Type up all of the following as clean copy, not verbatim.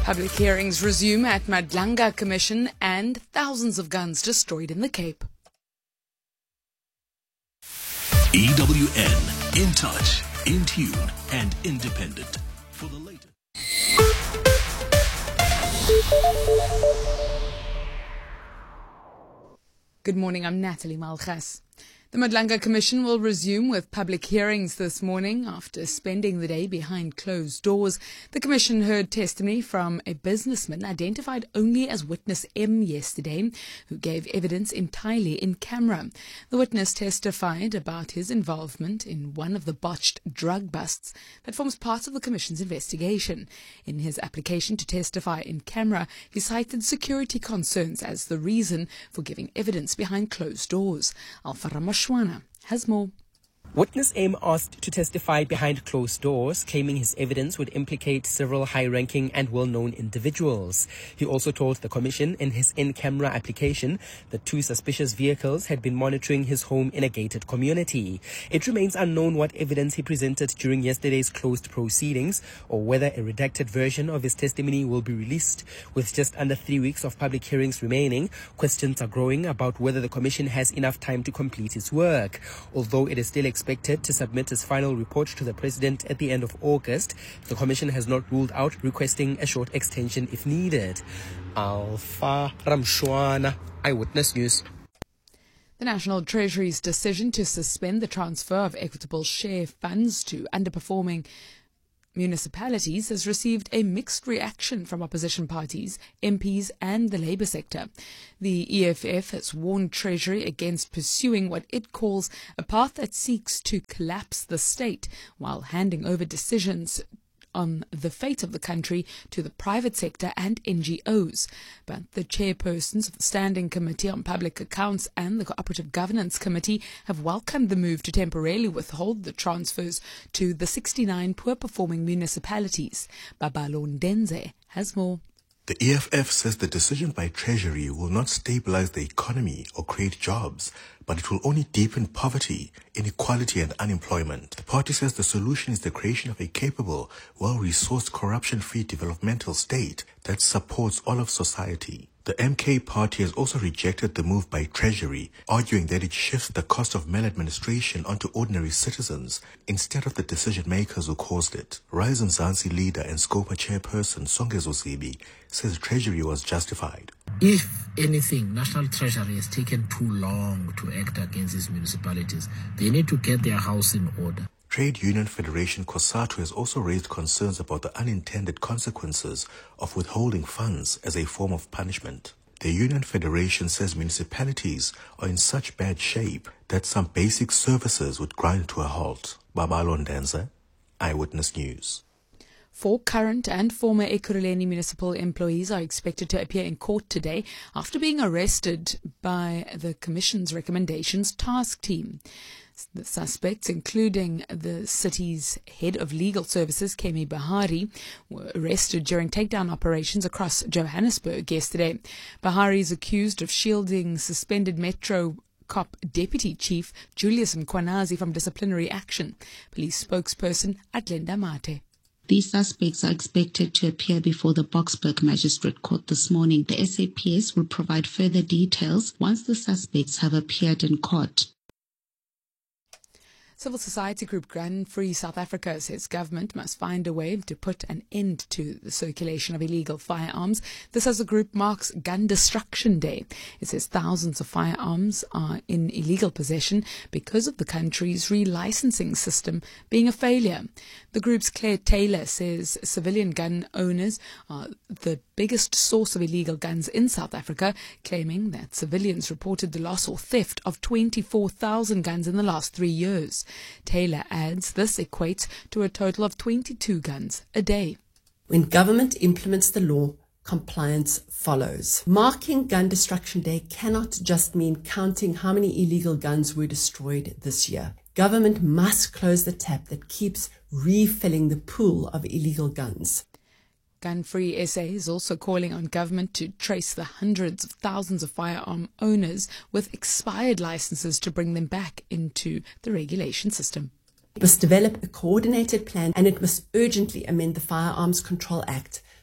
Public hearings resume at Madlanga Commission and thousands of guns destroyed in the Cape. EWN, in touch, in tune, and independent. For the latest. Good morning, I'm Natalie Malchas. The Madlanga Commission will resume with public hearings this morning after spending the day behind closed doors. The Commission heard testimony from a businessman identified only as Witness M yesterday, who gave evidence entirely in camera. The witness testified about his involvement in one of the botched drug busts that forms part of the Commission's investigation. In his application to testify in camera, he cited security concerns as the reason for giving evidence behind closed doors. Alpha Ramashwana has more. Witness M asked to testify behind closed doors, claiming his evidence would implicate several high-ranking and well-known individuals. He also told the Commission in his in-camera application that 2 suspicious vehicles had been monitoring his home in a gated community. It remains unknown what evidence he presented during yesterday's closed proceedings or whether a redacted version of his testimony will be released. With just under 3 weeks of public hearings remaining, questions are growing about whether the Commission has enough time to complete its work. Although it is still expected to submit its final report to the President at the end of August, the Commission has not ruled out requesting a short extension if needed. Alpha Ramshwana, Eyewitness News. The National Treasury's decision to suspend the transfer of equitable share funds to underperforming municipalities has received a mixed reaction from opposition parties, MPs and the labour sector. The EFF has warned Treasury against pursuing what it calls a path that seeks to collapse the state while handing over decisions on the fate of the country to the private sector and NGOs. But the chairpersons of the Standing Committee on Public Accounts and the Cooperative Governance Committee have welcomed the move to temporarily withhold the transfers to the 69 poor-performing municipalities. Babalo Ndenze has more. The EFF says the decision by Treasury will not stabilize the economy or create jobs, but it will only deepen poverty, inequality and unemployment. The party says the solution is the creation of a capable, well-resourced, corruption-free developmental state that supports all of society. The MK party has also rejected the move by Treasury, arguing that it shifts the cost of maladministration onto ordinary citizens instead of the decision-makers who caused it. Rise Mzansi leader and Scopa chairperson Songezo Zibi says Treasury was justified. If anything, National Treasury has taken too long to act against these municipalities. They need to get their house in order. Trade Union Federation COSATU has also raised concerns about the unintended consequences of withholding funds as a form of punishment. The Union Federation says municipalities are in such bad shape that some basic services would grind to a halt. Babalo Ndenze, Eyewitness News. 4 current and former Ekurhuleni municipal employees are expected to appear in court today after being arrested by the Commission's recommendations task team. The suspects, including the city's head of legal services, Kemi Bahari, were arrested during takedown operations across Johannesburg yesterday. Bahari is accused of shielding suspended Metro Cop Deputy Chief Julius Mkwanazi from disciplinary action. Police spokesperson Adlenda Mate. These suspects are expected to appear before the Boksburg Magistrate Court this morning. The SAPS will provide further details once the suspects have appeared in court. Civil society group Gun Free South Africa says government must find a way to put an end to the circulation of illegal firearms. This as the group marks Gun Destruction Day. It says thousands of firearms are in illegal possession because of the country's relicensing system being a failure. The group's Claire Taylor says civilian gun owners are the biggest source of illegal guns in South Africa, claiming that civilians reported the loss or theft of 24,000 guns in the last 3 years. Taylor adds this equates to a total of 22 guns a day. When government implements the law, compliance follows. Marking Gun Destruction Day cannot just mean counting how many illegal guns were destroyed this year. Government must close the tap that keeps refilling the pool of illegal guns. Gun Free SA is also calling on government to trace the hundreds of thousands of firearm owners with expired licenses to bring them back into the regulation system. It must develop a coordinated plan and it must urgently amend the Firearms Control Act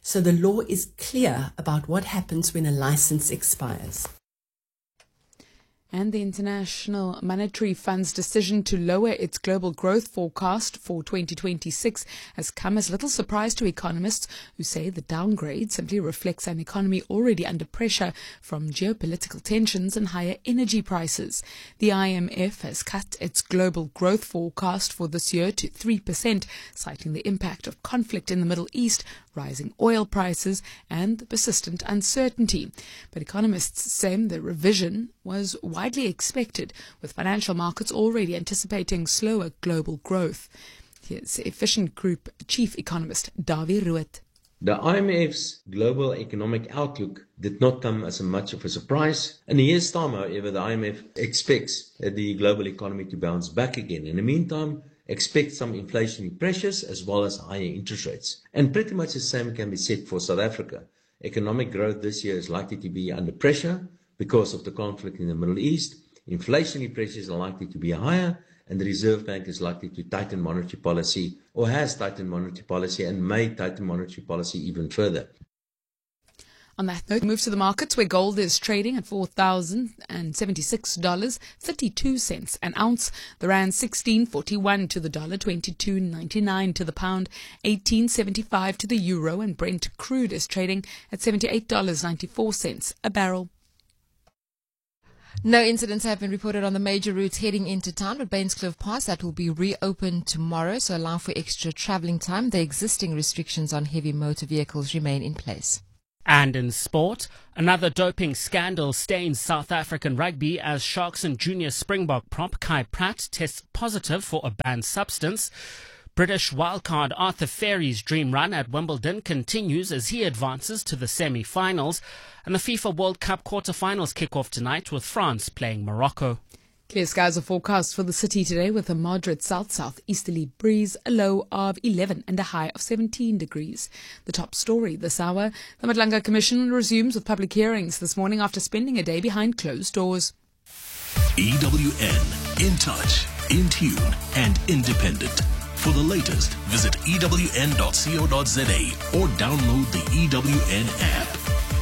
so the law is clear about what happens when a license expires. And the International Monetary Fund's decision to lower its global growth forecast for 2026 has come as little surprise to economists who say the downgrade simply reflects an economy already under pressure from geopolitical tensions and higher energy prices. The IMF has cut its global growth forecast for this year to 3%, citing the impact of conflict in the Middle East, rising oil prices and the persistent uncertainty. But economists say the revision was widely expected, with financial markets already anticipating slower global growth. Here's Efficient Group Chief Economist Dawie Ruet. The IMF's global economic outlook did not come as much of a surprise. In a year's time, however, the IMF expects the global economy to bounce back again. In the meantime, expect some inflationary pressures as well as higher interest rates. And pretty much the same can be said for South Africa. Economic growth this year is likely to be under pressure because of the conflict in the Middle East. Inflationary pressures are likely to be higher, and the Reserve Bank is likely to tighten monetary policy, or has tightened monetary policy and may tighten monetary policy even further. On that note, move to the markets where gold is trading at $4,076.32 an ounce. The rand 16.41 to the dollar, 22.99 to the pound, 18.75 to the euro, and Brent crude is trading at $78.94 a barrel. No incidents have been reported on the major routes heading into town, but Bainscliffe Pass, that will be reopened tomorrow, so allow for extra travelling time. The existing restrictions on heavy motor vehicles remain in place. And in sport, another doping scandal stains South African rugby as Sharks and junior Springbok prop Kai Pratt tests positive for a banned substance. British wildcard Arthur Ferry's dream run at Wimbledon continues as he advances to the semi-finals, and the FIFA World Cup quarter-finals kick off tonight with France playing Morocco. Clear skies are forecast for the city today with a moderate south-southeasterly breeze, a low of 11 and a high of 17 degrees. The top story this hour, the Madlanga Commission resumes with public hearings this morning after spending a day behind closed doors. EWN, in touch, in tune and independent. For the latest, visit ewn.co.za or download the EWN app.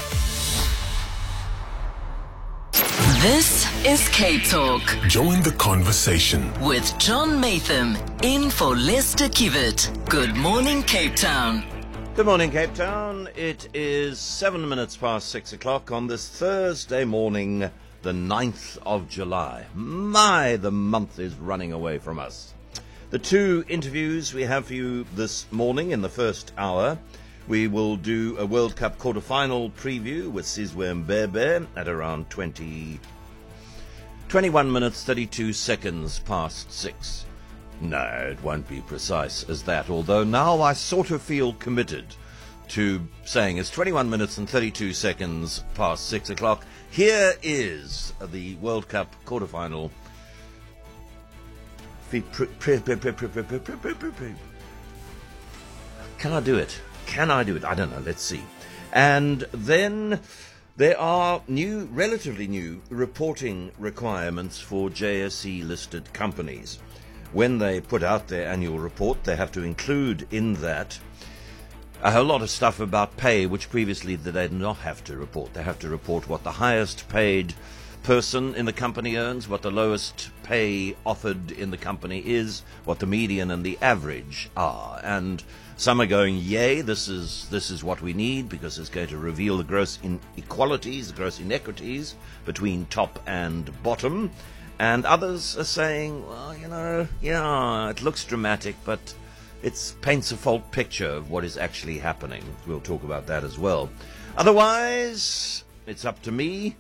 This is Cape Talk. Join the conversation with John Matham, in for Lester Kiewit. Good morning, Cape Town. Good morning, Cape Town. It is 7 minutes past 6 o'clock on this Thursday morning, the 9th of July. My, the month is running away from us. The two interviews we have for you this morning in the first hour. We will do a World Cup quarter-final preview with Sizwe Mbebe at around 21 minutes 32 seconds past 6. No, it won't be precise as that, although now I sort of feel committed to saying it's 21 minutes and 32 seconds past 6 o'clock. Here is the World Cup quarter-final. Can I do it? I don't know. Let's see. And then there are relatively new reporting requirements for JSE-listed companies. When they put out their annual report, they have to include in that a whole lot of stuff about pay, which previously they did not have to report. They have to report what the highest paid person in the company earns, what the lowest pay offered in the company is, what the median and the average are. And some are going, yay, this is what we need because it's going to reveal the gross inequalities, the gross inequities between top and bottom. And others are saying, well, it looks dramatic, but it paints a false picture of what is actually happening. We'll talk about that as well. Otherwise, it's up to me.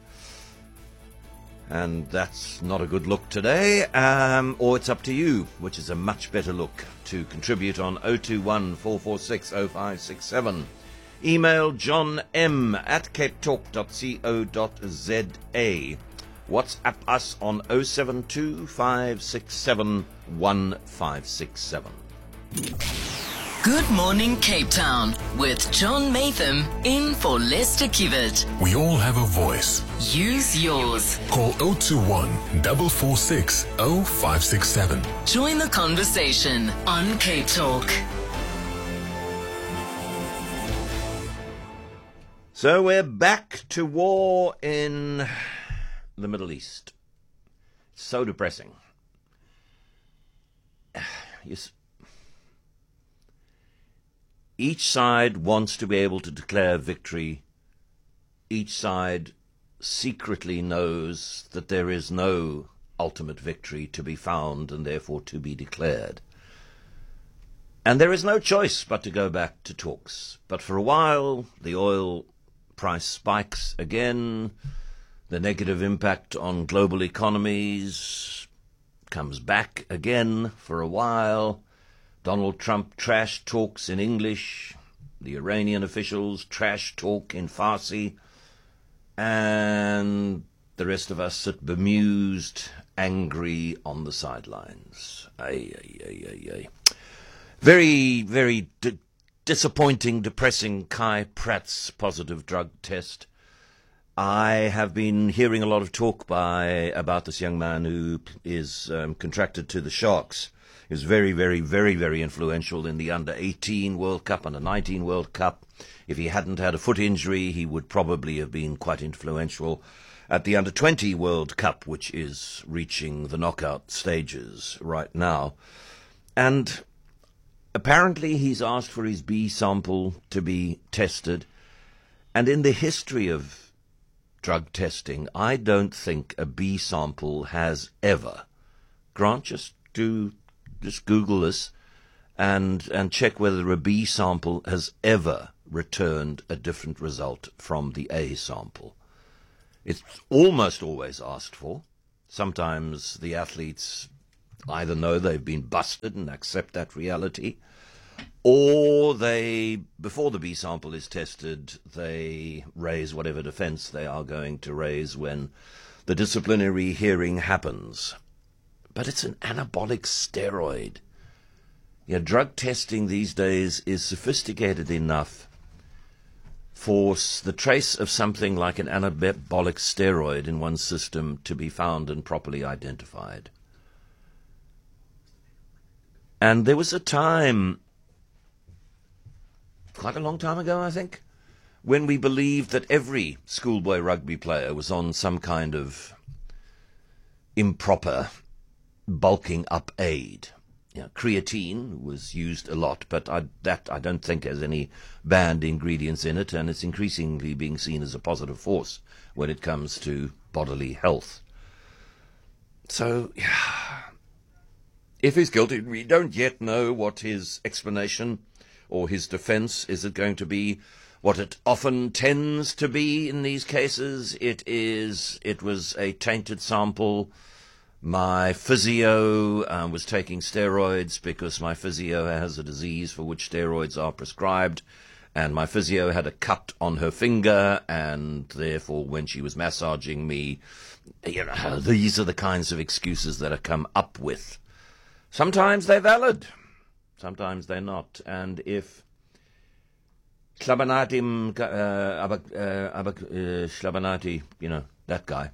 And that's not a good look today, or it's up to you, which is a much better look, to contribute on 021 446 0567. Email johnm@capetalk.co.za. WhatsApp us on 072 567 1567. Good morning, Cape Town, with John Matham, in for Lester Kiewit. We all have a voice. Use yours. Call 021 446 0567. Join the conversation on Cape Talk. So we're back to war in the Middle East. So depressing. Each side wants to be able to declare victory. Each side secretly knows that there is no ultimate victory to be found and therefore to be declared. And there is no choice but to go back to talks. But for a while, the oil price spikes again. The negative impact on global economies comes back again for a while. Donald Trump trash talks in English. The Iranian officials trash talk in Farsi. And the rest of us sit bemused, angry on the sidelines. Very, very disappointing, depressing Kai Pratt's positive drug test. I have been hearing a lot of talk about this young man who is contracted to the Sharks. He was very, very, very, very influential in the Under-18 World Cup, Under-19 World Cup. If he hadn't had a foot injury, he would probably have been quite influential at the Under-20 World Cup, which is reaching the knockout stages right now. And apparently he's asked for his B sample to be tested. And in the history of drug testing, I don't think a B sample has ever. Grant, just Google this and check whether a B sample has ever returned a different result from the A sample. It's almost always asked for. Sometimes the athletes either know they've been busted and accept that reality, or they, before the B sample is tested, they raise whatever defense they are going to raise when the disciplinary hearing happens. But it's an anabolic steroid. Drug testing these days is sophisticated enough for the trace of something like an anabolic steroid in one's system to be found and properly identified. And there was a time, quite a long time ago, I think, when we believed that every schoolboy rugby player was on some kind of improper bulking up aid. Creatine was used a lot, but I don't think has any banned ingredients in it, and it's increasingly being seen as a positive force when it comes to bodily health. So, if he's guilty, we don't yet know what his explanation or his defense. Is it going to be what it often tends to be in these cases? It was a tainted sample. My physio was taking steroids because my physio has a disease for which steroids are prescribed, and my physio had a cut on her finger, and therefore when she was massaging me, these are the kinds of excuses that are come up with. Sometimes they're valid, sometimes they're not, and if Schlabanati, that guy,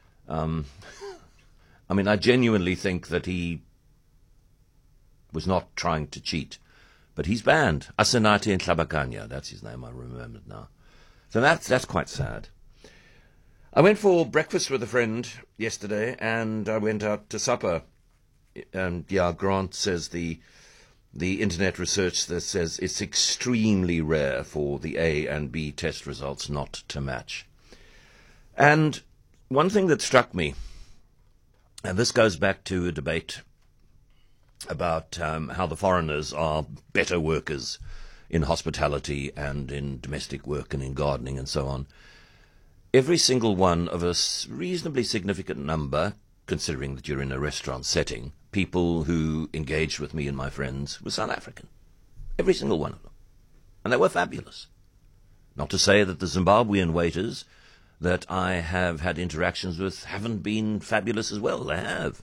I genuinely think that he was not trying to cheat, but he's banned. Asenati and Hlabakanya, that's his name, I remember now. So that's quite sad. I went for breakfast with a friend yesterday, and I went out to supper. And Grant says the internet research that says it's extremely rare for the A and B test results not to match. And one thing that struck me, and this goes back to a debate about how the foreigners are better workers in hospitality and in domestic work and in gardening and so on. Every single one of a reasonably significant number, considering that you're in a restaurant setting, people who engaged with me and my friends were South African. Every single one of them. And they were fabulous. Not to say that the Zimbabwean waiters that I have had interactions with haven't been fabulous as well. They have.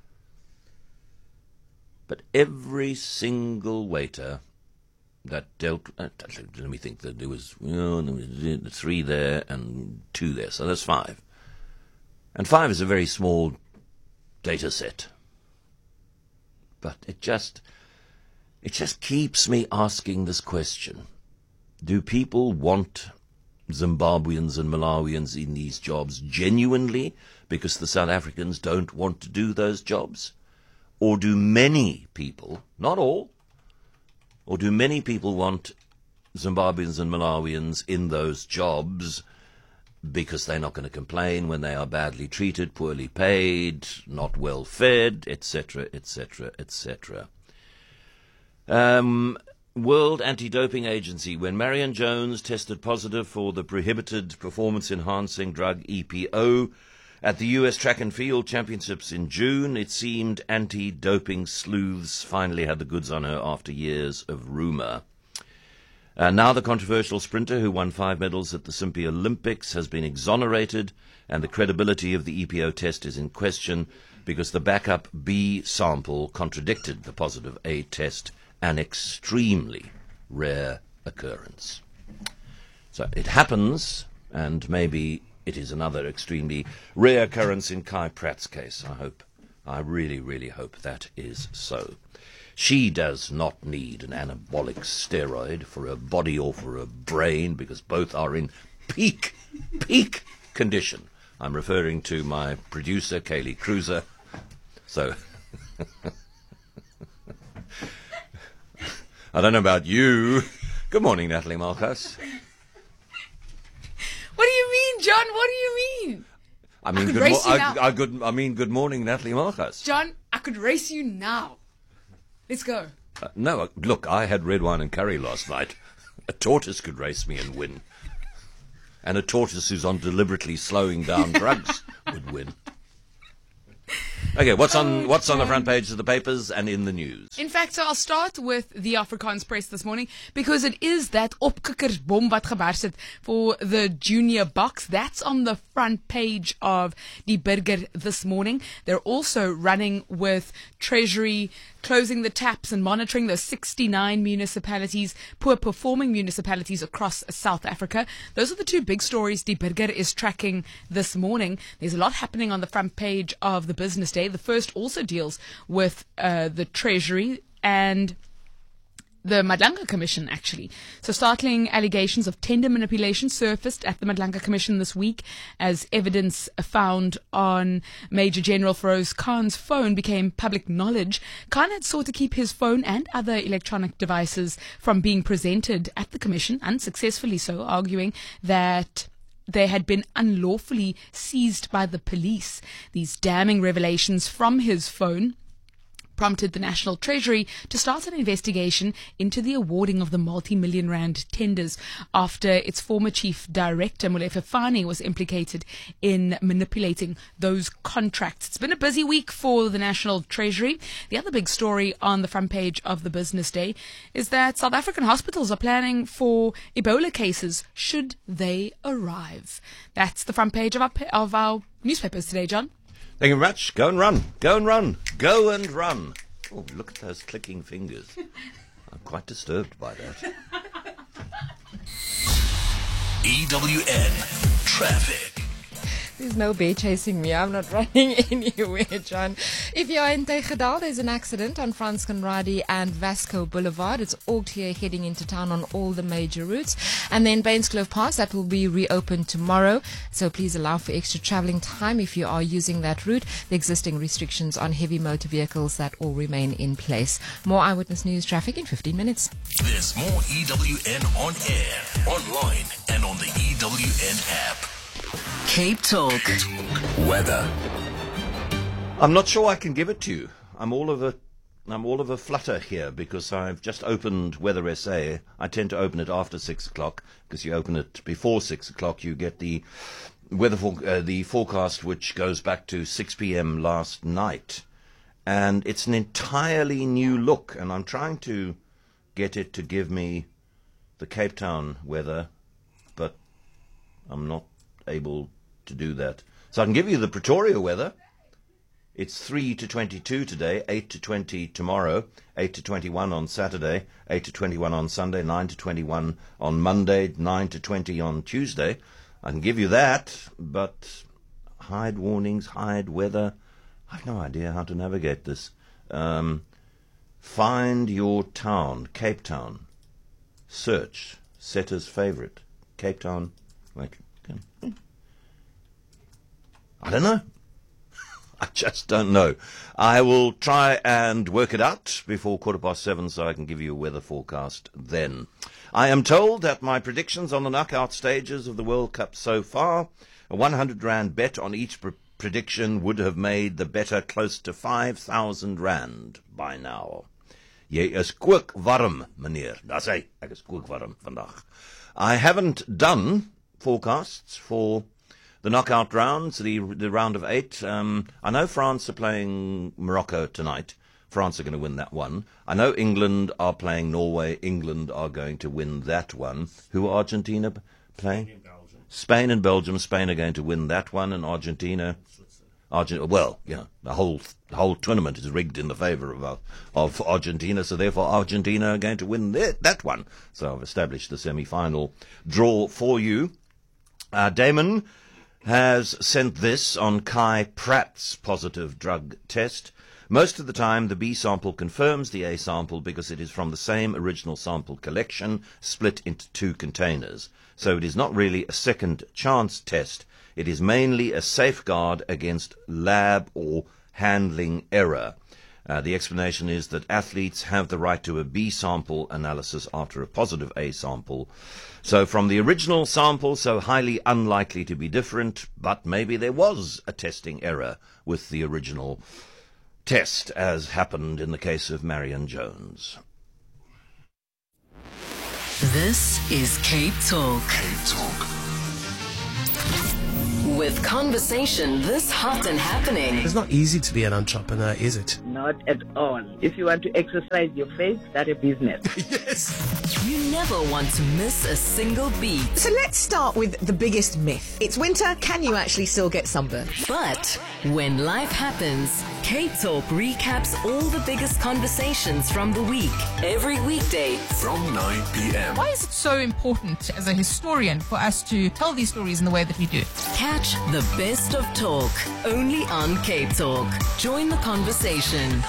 But every single waiter that dealt... let me think, that there was 3 there and 2 there, so that's 5. And 5 is a very small data set. But it just keeps me asking this question. Do people want Zimbabweans and Malawians in these jobs genuinely because the South Africans don't want to do those jobs? Or do many people, not all, or do many people want Zimbabweans and Malawians in those jobs because they're not going to complain when they are badly treated, poorly paid, not well fed, etc., etc., etc.? World Anti-Doping Agency, when Marion Jones tested positive for the prohibited performance-enhancing drug EPO at the US Track and Field Championships in June, it seemed anti-doping sleuths finally had the goods on her after years of rumour. Now the controversial sprinter who won 5 medals at the Symphony Olympics has been exonerated, and the credibility of the EPO test is in question because the backup B sample contradicted the positive A test, an extremely rare occurrence. So it happens, and maybe it is another extremely rare occurrence in Kai Pratt's case. I really, really hope that is so. She does not need an anabolic steroid for her body or for her brain because both are in peak condition. I'm referring to my producer, Kaylee Cruiser. So, I don't know about you. Good morning, Natalie Malkas. What do you mean, John? What do you mean? I mean, good morning, Natalie Malkas. John, I could race you now. Let's go. No, look, I had red wine and curry last night. A tortoise could race me and win. And a tortoise who's on deliberately slowing down drugs would win. Okay, what's on the front page of the papers and in the news? In fact, so I'll start with the Afrikaans Press this morning because it is that opkikkersbom wat gebars het for the junior box. That's on the front page of Die Burger this morning. They're also running with Treasury closing the taps and monitoring those 69 municipalities, poor performing municipalities across South Africa. Those are the two big stories Die Burger is tracking this morning. There's a lot happening on the front page of the Business Day. The first also deals with the Treasury and the Madlanga Commission, actually. So startling allegations of tender manipulation surfaced at the Madlanga Commission this week as evidence found on Major General Feroz Khan's phone became public knowledge. Khan had sought to keep his phone and other electronic devices from being presented at the Commission, unsuccessfully so, arguing that they had been unlawfully seized by the police. These damning revelations from his phone prompted the National Treasury to start an investigation into the awarding of the multi-million rand tenders after its former chief director, Molefe Fani, was implicated in manipulating those contracts. It's been a busy week for the National Treasury. The other big story on the front page of the Business Day is that South African hospitals are planning for Ebola cases should they arrive. That's the front page of our newspapers today, John. Thank you very much. Go and run. Go and run. Go and run. Oh, look at those clicking fingers. I'm quite disturbed by that. EWN Traffic. There's no bear chasing me. I'm not running anywhere, John. If you're in Tegedal, there's an accident on Frans Conradie and Vasco Boulevard. It's all clear heading into town on all the major routes. And then Bainskloof Pass, that will be reopened tomorrow. So please allow for extra traveling time if you are using that route. The existing restrictions on heavy motor vehicles, that all remain in place. More Eyewitness News traffic in 15 minutes. There's more EWN on air, online, and on the EWN app. Cape Talk. Weather. I'm not sure I can give it to you. I'm all of a flutter here because I've just opened Weather SA. I tend to open it after 6 o'clock because you open it before 6 o'clock. You get the the forecast which goes back to 6 p.m. last night, and it's an entirely new look. And I'm trying to get it to give me the Cape Town weather, but I'm not able to do that. So I can give you the Pretoria weather. It's 3 to 22 today, 8 to 20 tomorrow, 8 to 21 on Saturday, 8 to 21 on Sunday, 9 to 21 on Monday, 9 to 20 on Tuesday. I can give you that, but hide warnings, hide weather. I have no idea how to navigate this. Find your town, Cape Town. Search, setter's favorite, Cape Town Wait. I don't know. I just don't know. I will try and work it out before 7:15 so I can give you a weather forecast then. I am told that my predictions on the knockout stages of the World Cup so far, a 100 Rand bet on each prediction would have made the better close to 5,000 Rand by now. Jy is kookwarm, meneer. Dis hy. Ek is kookwarm vandag. I haven't done forecasts for the knockout rounds, the round of 8. I know France are playing Morocco tonight. France are going to win that one. I know England are playing Norway. England are going to win that one. Who are Argentina playing? Spain and Belgium. Spain are going to win that one, and Argentina. Well, the whole tournament is rigged in the favour of Argentina, so therefore Argentina are going to win that one. So I've established the semi-final draw for you. Damon has sent this on Kai Pratt's positive drug test. Most of the time, the B sample confirms the A sample because it is from the same original sample collection, split into 2 containers. So it is not really a second chance test. It is mainly a safeguard against lab or handling error. The explanation is that athletes have the right to a B sample analysis after a positive A sample. So from the original sample, so highly unlikely to be different, but maybe there was a testing error with the original test, as happened in the case of Marion Jones. This is Cape Talk. Cape Talk. With conversation this hot and happening. It's not easy to be an entrepreneur, is it? Not at all. If you want to exercise your faith, start a business. Yes. You never want to miss a single beat. So let's start with the biggest myth. It's winter, can you actually still get sunburned? But when life happens, Cape Talk recaps all the biggest conversations from the week, every weekday from 9 p.m. Why is it so important as a historian for us to tell these stories in the way that we do? Catch the best of talk, only on Cape Talk. Join the conversation.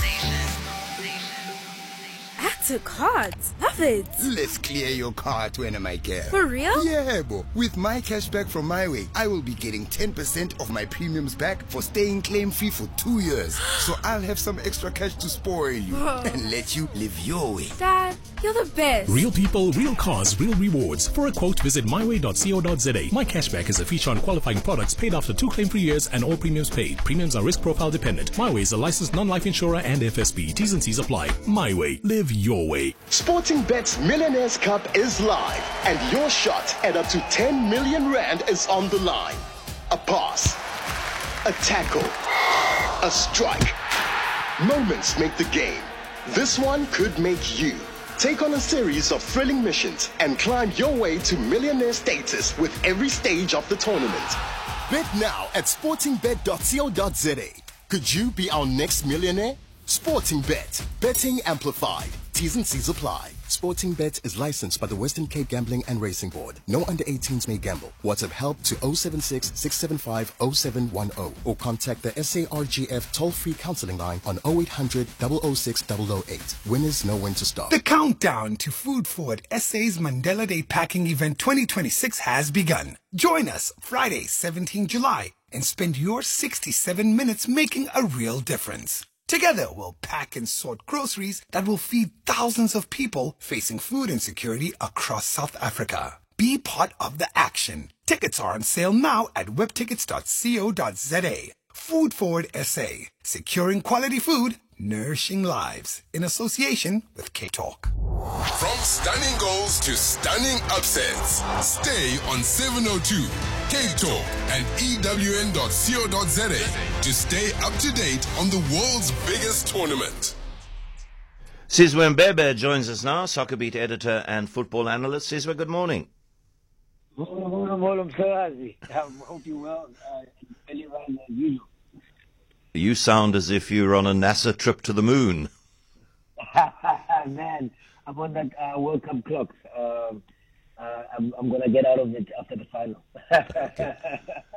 Add to cards. Love it. Let's clear your card when I care. For real? Yeah, bo. With my cashback from MyWay, I will be getting 10% of my premiums back for staying claim-free for 2 years. So I'll have some extra cash to spoil you and let you live your way. Dad, you're the best. Real people, real cars, real rewards. For a quote, visit myway.co.za. My cashback is a feature on qualifying products paid after 2 claim-free years and all premiums paid. Premiums are risk profile dependent. MyWay is a licensed non-life insurer and FSB. T's and C's apply. MyWay. Live your way. Sportingbet's Millionaires Cup is live, and your shot at up to 10 million Rand is on the line. A pass, a tackle, a strike. Moments make the game. This one could make you. Take on a series of thrilling missions and climb your way to millionaire status with every stage of the tournament. Bet now at sportingbet.co.za. Could you be our next millionaire? Sportingbet. Betting amplified. T's and C's apply. Sportingbet is licensed by the Western Cape Gambling and Racing Board. No under 18s may gamble. WhatsApp help to 076-675-0710 or contact the SARGF toll-free counseling line on 0800 006 008. Winners know when to stop. The countdown to Food Forward SA's Mandela Day Packing Event 2026 has begun. Join us Friday, 17 July and spend your 67 minutes making a real difference. Together, we'll pack and sort groceries that will feed thousands of people facing food insecurity across South Africa. Be part of the action. Tickets are on sale now at webtickets.co.za. Food Forward SA. Securing quality food, nourishing lives. In association with Cape Talk. From stunning goals to stunning upsets. Stay on 702 Cape Talk and EWN.co.za to stay up to date on the world's biggest tournament. Sizwe Mbebe joins us now, Soccer Beat editor and football analyst. Sizwe, good morning. I hope you're well. You sound as if you're on a NASA trip to the moon. Man, I'm on that World Cup clock. I'm going to get out of it after the final.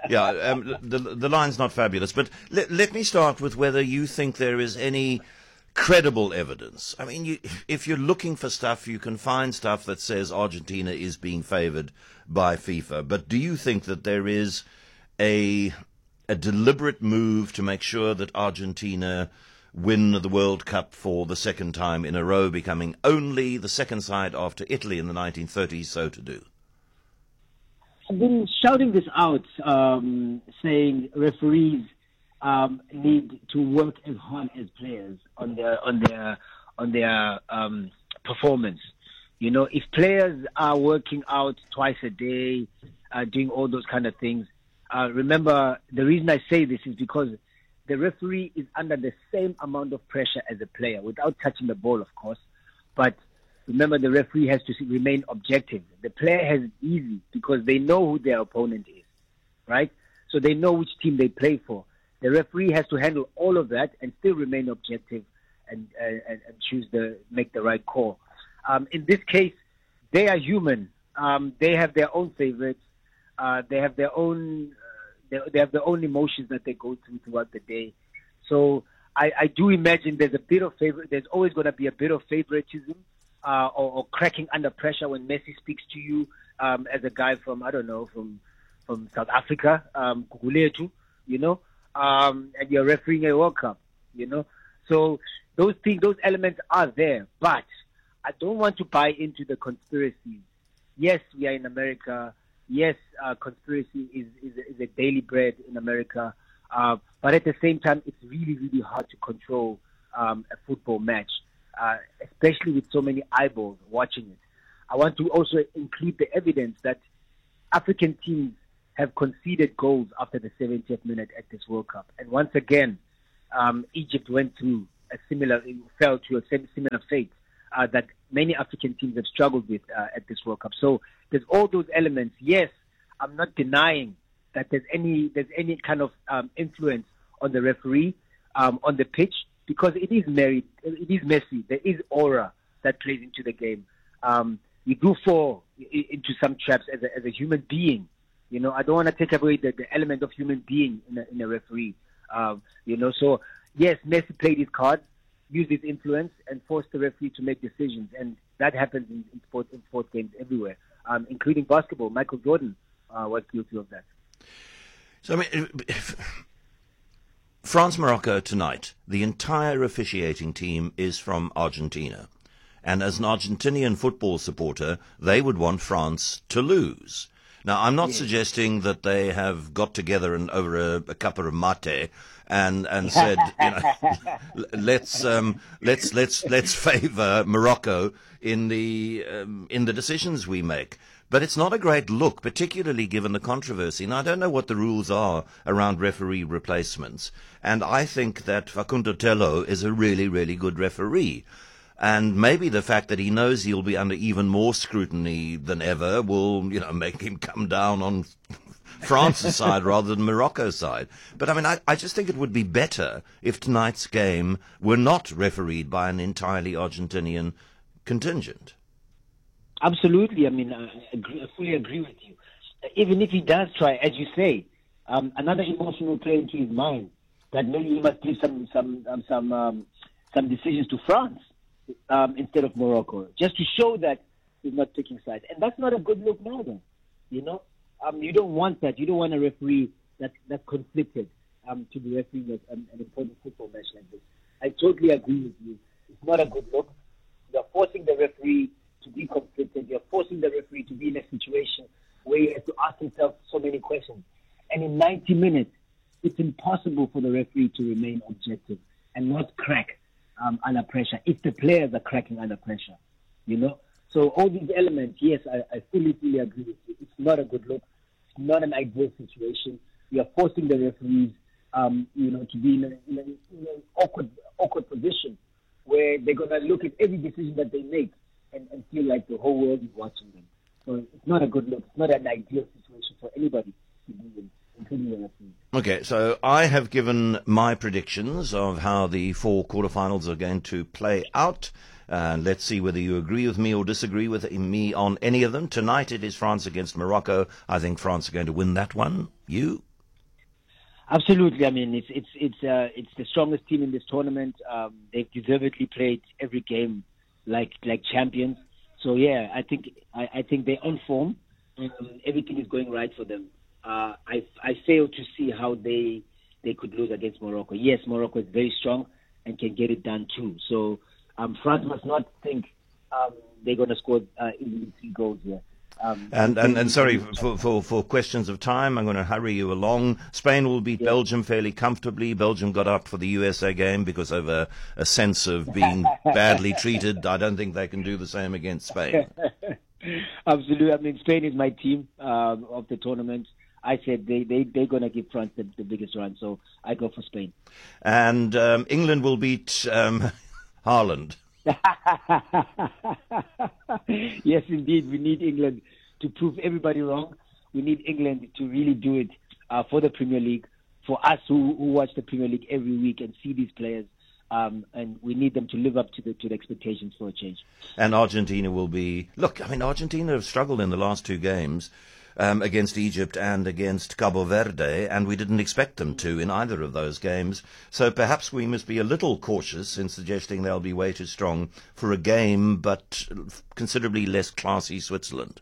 Yeah, the line's not fabulous, but let me start with whether you think there is any credible evidence. I mean, if you're looking for stuff, you can find stuff that says Argentina is being favoured by FIFA. But do you think that there is a deliberate move to make sure that Argentina win the World Cup for the second time in a row, becoming only the second side after Italy in the 1930s so to do? I've been shouting this out, saying referees need to work as hard as players on their performance. You know, if players are working out twice a day, doing all those kind of things, remember, the reason I say this is because the referee is under the same amount of pressure as a player, without touching the ball, of course. But remember, the referee has to remain objective. The player has it easy because they know who their opponent is, right? So they know which team they play for. The referee has to handle all of that and still remain objective and make the right call. In this case, they are human. They have their own favorites. They have their own. They have their own emotions that they go through throughout the day. So I do imagine there's a bit of There's always going to be a bit of favoritism or cracking under pressure when Messi speaks to you as a guy from from South Africa, Gugulethu, you know, and you're refereeing a World Cup, you know. So those elements are there, but I don't want to buy into the conspiracies. Yes, we are in America. Yes, conspiracy is a daily bread in America. But at the same time, it's really, really hard to control a football match, especially with so many eyeballs watching it. I want to also include the evidence that African teams have conceded goals after the 70th minute at this World Cup. And once again, Egypt fell to a similar fate that many African teams have struggled with at this World Cup. So there's all those elements. Yes, I'm not denying that there's any kind of influence on the referee on the pitch, because it is messy. There is aura that plays into the game. You do fall into some traps as a human being. You know, I don't want to take away the element of human being in a referee. You know, so yes, Messi played his cards, used his influence, and forced the referee to make decisions, and that happens in sports games everywhere, including basketball. Michael Jordan was guilty of that. So, I mean, France-Morocco tonight, the entire officiating team is from Argentina. And as an Argentinian football supporter, they would want France to lose. Now, I'm not suggesting that they have got together and over a cup of mate and said, you know, let's favour Morocco in the decisions we make. But it's not a great look, particularly given the controversy. Now, I don't know what the rules are around referee replacements, and I think that Facundo Tello is a really, really good referee. And maybe the fact that he knows he'll be under even more scrutiny than ever will, you know, make him come down on France's side rather than Morocco's side. But I mean, I just think it would be better if tonight's game were not refereed by an entirely Argentinian contingent. Absolutely. I mean, I fully agree with you. Even if he does try, as you say, another emotional play into his mind that maybe he must give some decisions to France instead of Morocco, just to show that he's not taking sides. And that's not a good look neither. You know, you don't want that. You don't want a referee that's conflicted to be refereeing an important football match like this. I totally agree with you. It's not a good look. You're forcing the referee to be conflicted. You're forcing the referee to be in a situation where he has to ask himself so many questions. And in 90 minutes, it's impossible for the referee to remain objective and not crack under pressure if the players are cracking under pressure, you know? So all these elements, yes, I fully agree with you. It's not a good look. It's not an ideal situation. We are forcing the referees, you know, to be in an awkward position where they're going to look at every decision that they make and feel like the whole world is watching them. So it's not a good look. It's not an ideal situation for anybody to be in, including the referees. Okay, so I have given my predictions of how the 4 quarterfinals are going to play out. Let's see whether you agree with me or disagree with me on any of them. Tonight it is France against Morocco. I think France are going to win that one. You? Absolutely. I mean, it's the strongest team in this tournament. They've deservedly played every game like champions. So yeah, I think they're on form. Everything is going right for them. I fail to see how they could lose against Morocco. Yes, Morocco is very strong and can get it done too. So France must not think they're going to score easily 3 goals here. And sorry for questions of time, I'm going to hurry you along. Spain will beat Belgium fairly comfortably. Belgium got out for the USA game because of a sense of being badly treated. I don't think they can do the same against Spain. Absolutely. I mean, Spain is my team of the tournament. I said they're going to give France the biggest run, so I go for Spain. And England will beat Haaland. Yes, indeed. We need England to prove everybody wrong. We need England to really do it for the Premier League, for us who watch the Premier League every week and see these players. And we need them to live up to the expectations for a change. And Argentina will be... Look, I mean, Argentina have struggled in the last 2 games against Egypt and against Cabo Verde, and we didn't expect them to in either of those games. So perhaps we must be a little cautious in suggesting they'll be way too strong for a game, but considerably less classy Switzerland.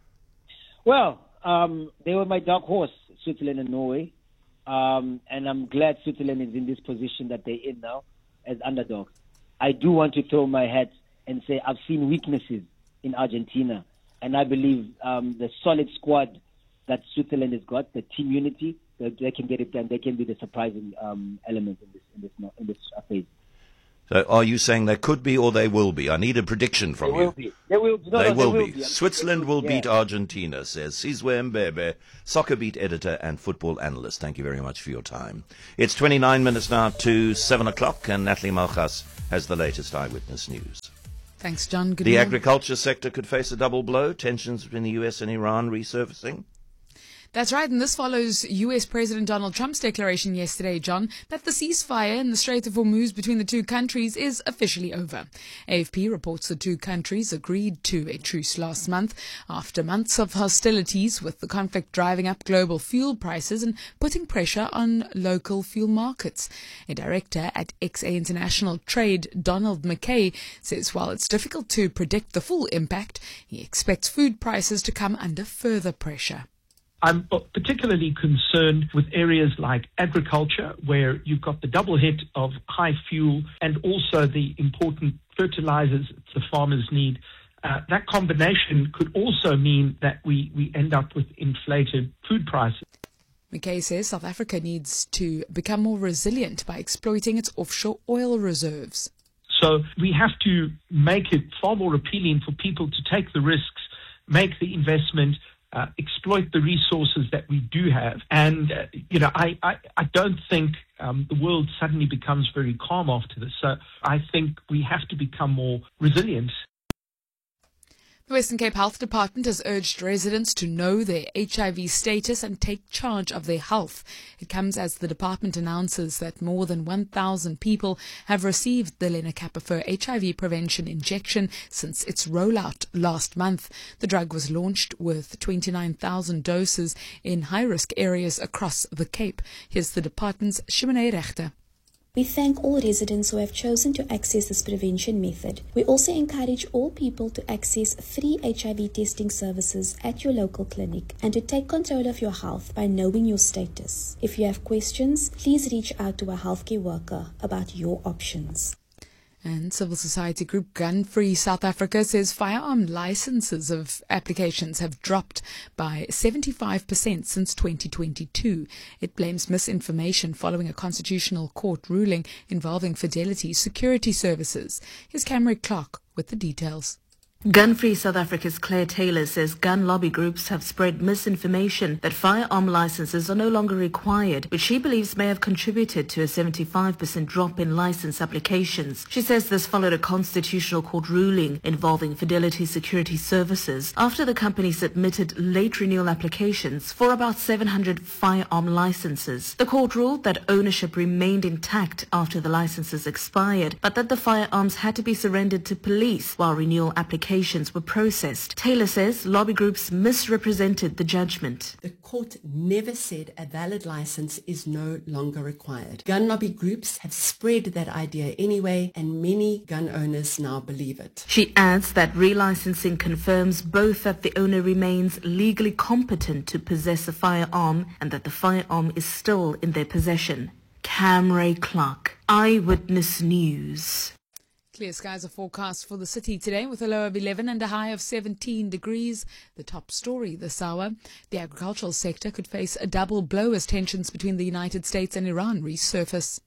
Well, they were my dark horse, Switzerland and Norway. And I'm glad Switzerland is in this position that they're in now as underdogs. I do want to throw my hat and say I've seen weaknesses in Argentina. And I believe the solid squad that Switzerland has got, the team unity, they can get it done. They can be the surprising element in this phase. So are you saying they could be or they will be? I need a prediction from you. They will be. They will be. Switzerland will beat Argentina, says Sizwe Mbebe, soccer beat editor and football analyst. Thank you very much for your time. It's 29 minutes now to 7 o'clock, and Natalie Malchas has the latest Eyewitness News. Thanks, John. Good The morning. agriculture sector could face a double blow, tensions between the US and Iran resurfacing. That's right, and this follows US President Donald Trump's declaration yesterday, John, that the ceasefire in the Strait of Hormuz between the 2 countries is officially over. AFP reports the 2 countries agreed to a truce last month after months of hostilities, with the conflict driving up global fuel prices and putting pressure on local fuel markets. A director at XA International Trade, Donald McKay, says while it's difficult to predict the full impact, he expects food prices to come under further pressure. I'm particularly concerned with areas like agriculture, where you've got the double hit of high fuel and also the important fertilizers the farmers need. That combination could also mean that we end up with inflated food prices. McKay says South Africa needs to become more resilient by exploiting its offshore oil reserves. So we have to make it far more appealing for people to take the risks, make the investment, exploit the resources that we do have. And, I don't think the world suddenly becomes very calm after this. So I think we have to become more resilient. The Western Cape Health Department has urged residents to know their HIV status and take charge of their health. It comes as the department announces that more than 1,000 people have received the Lenacapavir HIV prevention injection since its rollout last month. The drug was launched with 29,000 doses in high-risk areas across the Cape. Here's the department's Shimone Rechter. We thank all residents who have chosen to access this prevention method. We also encourage all people to access free HIV testing services at your local clinic and to take control of your health by knowing your status. If you have questions, please reach out to a healthcare worker about your options. And civil society group Gun Free South Africa says firearm licenses of applications have dropped by 75% since 2022. It blames misinformation following a constitutional court ruling involving Fidelity Security Services. Here's Cameron Clark with the details. Gun Free South Africa's Claire Taylor says gun lobby groups have spread misinformation that firearm licenses are no longer required, which she believes may have contributed to a 75% drop in license applications. She says this followed a constitutional court ruling involving Fidelity Security Services after the company submitted late renewal applications for about 700 firearm licenses. The court ruled that ownership remained intact after the licenses expired, but that the firearms had to be surrendered to police while renewal applications applications were processed. Taylor says lobby groups misrepresented the judgment. The court never said a valid license is no longer required. Gun lobby groups have spread that idea anyway, and many gun owners now believe it. She adds that relicensing confirms both that the owner remains legally competent to possess a firearm and that the firearm is still in their possession. Camray Clark, Eyewitness News. Clear skies are forecast for the city today with a low of 11 and a high of 17 degrees. The top story this hour. The agricultural sector could face a double blow as tensions between the United States and Iran resurface.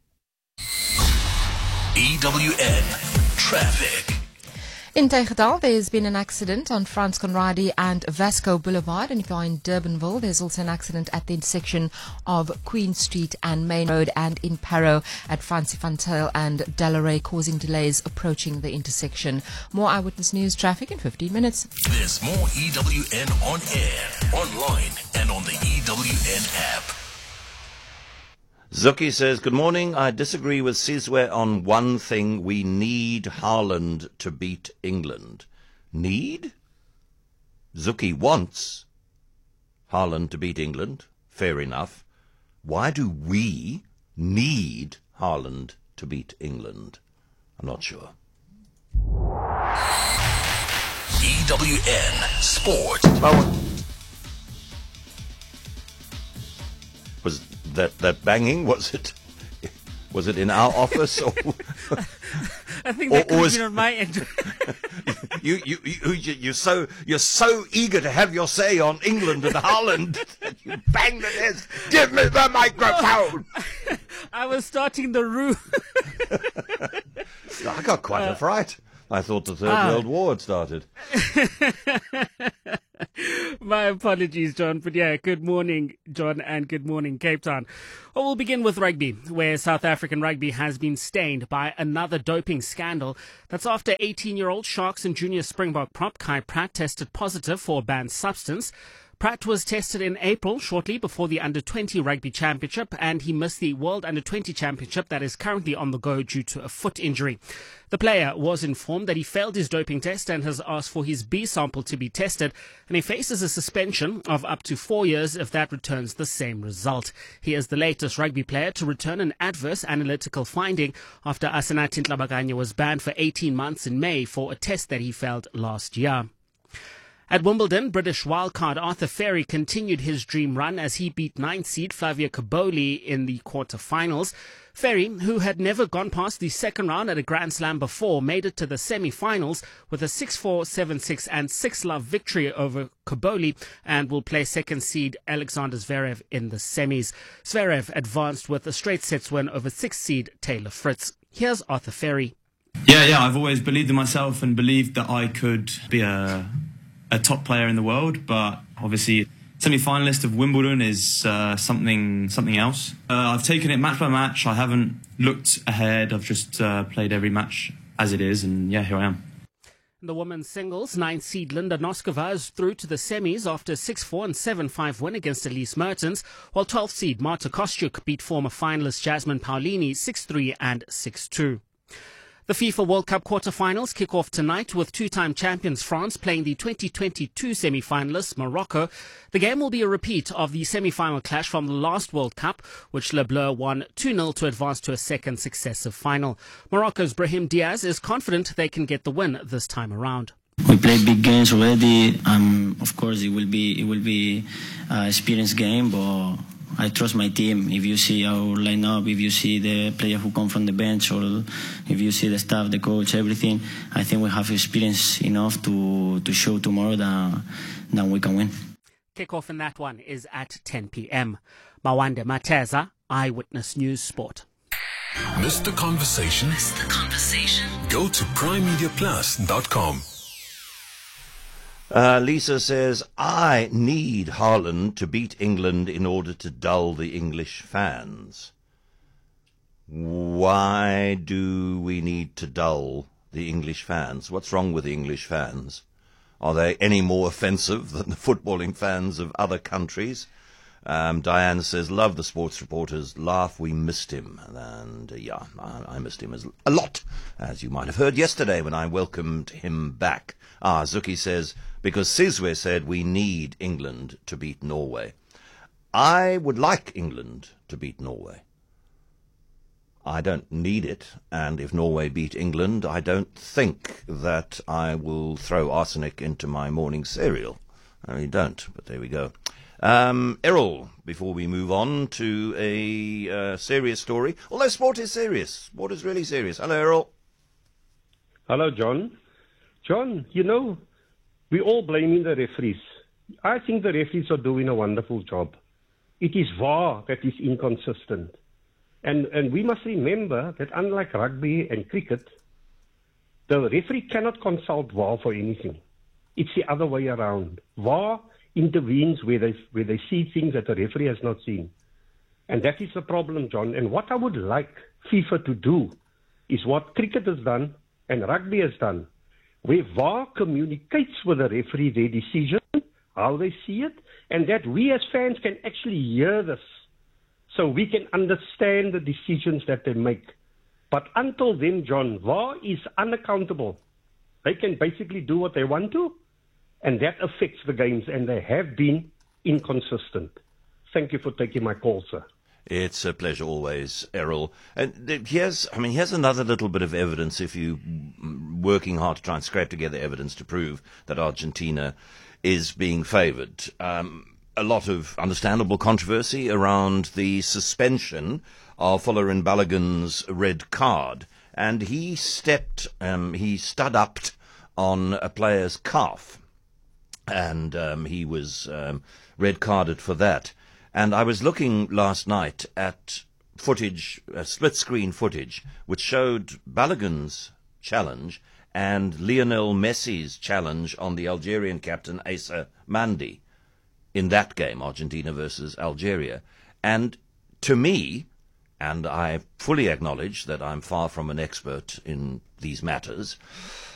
EWN Traffic. In Tegedal, there's been an accident on Frans Conradi and Vasco Boulevard. And if you're in Durbanville, there's also an accident at the intersection of Queen Street and Main Road, and in Parow at Francie Van Zyl and Delarey, causing delays approaching the intersection. More Eyewitness News traffic in 15 minutes. There's more EWN on air, online, and on the EWN app. Zuki says, good morning. I disagree with Sizwe on one thing. We need Haaland to beat England. Need? Zuki wants Haaland to beat England. Fair enough. Why do we need Haaland to beat England? I'm not sure. EWN Sport. Was that banging? Was it in our office? Or I think that could have been on my end. You're so eager to have your say on England and Haaland that you bang the desk. Give me the microphone. I was starting the room. I got quite a fright. I thought the Third World War had started. My apologies, John. But yeah, good morning, John, and good morning, Cape Town. Well, we'll begin with rugby, where South African rugby has been stained by another doping scandal. That's after 18-year-old Sharks and Junior Springbok prop Kai Pratt tested positive for a banned substance. Pratt was tested in April, shortly before the Under-20 Rugby Championship, and he missed the World Under-20 Championship that is currently on the go due to a foot injury. The player was informed that he failed his doping test and has asked for his B sample to be tested, and he faces a suspension of up to 4 years if that returns the same result. He is the latest rugby player to return an adverse analytical finding after Asanathi Ntlabakanye was banned for 18 months in May for a test that he failed last year. At Wimbledon, British wildcard Arthur Ferry continued his dream run as he beat 9th seed Flavio Cobolli in the quarter-finals. Ferry, who had never gone past the second round at a Grand Slam before, made it to the semi-finals with a 6-4, 7-6 and 6-love victory over Cobolli and will play second seed Alexander Zverev in the semis. Zverev advanced with a straight sets win over 6th seed Taylor Fritz. Here's Arthur Ferry. Yeah, I've always believed in myself and believed that I could be a top player in the world, but obviously semi-finalist of Wimbledon is something else. I've taken it match by match. I haven't looked ahead. I've just played every match as it is, and yeah, here I am. The women's singles, 9th seed Linda Noskova is through to the semis after a 6-4 and 7-5 win against Elise Mertens, while 12th seed Marta Kostyuk beat former finalist Jasmine Paolini 6-3 and 6-2. The FIFA World Cup quarter-finals kick off tonight with two-time champions France playing the 2022 semi-finalists Morocco. The game will be a repeat of the semi-final clash from the last World Cup, which Le Bleu won 2-0 to advance to a second successive final. Morocco's Brahim Diaz is confident they can get the win this time around. We played big games already. Of course, it will be an experienced game, but I trust my team. If you see our lineup, if you see the players who come from the bench, or if you see the staff, the coach, everything, I think we have experience enough to show tomorrow that we can win. Kickoff in that one is at 10 p.m. Mawande Mateza, Eyewitness News Sport. Missed the conversation? Go to primemediaplus.com. Lisa says, I need Haaland to beat England in order to dull the English fans. Why do we need to dull the English fans? What's wrong with the English fans? Are they any more offensive than the footballing fans of other countries? Diane says, love the sports reporters, laugh, we missed him. And I missed him a lot, as you might have heard yesterday when I welcomed him back. Zuki says, because Sizwe said we need England to beat Norway. I would like England to beat Norway. I don't need it, and if Norway beat England, I don't think that I will throw arsenic into my morning cereal. I really don't, but there we go. Errol, before we move on to a serious story, although sport is serious. Sport is really serious. Hello, Errol. Hello, John. John, you know, we're all blaming the referees. I think the referees are doing a wonderful job. It is VAR that is inconsistent. And we must remember that unlike rugby and cricket, the referee cannot consult VAR for anything. It's the other way around. VAR intervenes where they see things that the referee has not seen. And that is the problem, John. And what I would like FIFA to do is what cricket has done and rugby has done, where VAR communicates with the referee their decision, how they see it, and that we as fans can actually hear this, so we can understand the decisions that they make. But until then, John, VAR is unaccountable. They can basically do what they want to, and that affects the games, and they have been inconsistent. Thank you for taking my call, sir. It's a pleasure always, Errol. And here's another little bit of evidence, if you're working hard to try and scrape together evidence to prove that Argentina is being favoured. A lot of understandable controversy around the suspension of Folarin Balogun's red card. And he stud-upped on a player's calf. And he was red carded for that. And I was looking last night at footage, split-screen footage, which showed Balogun's challenge and Lionel Messi's challenge on the Algerian captain Issa Mandi in that game, Argentina versus Algeria. And to me, and I fully acknowledge that I'm far from an expert in these matters,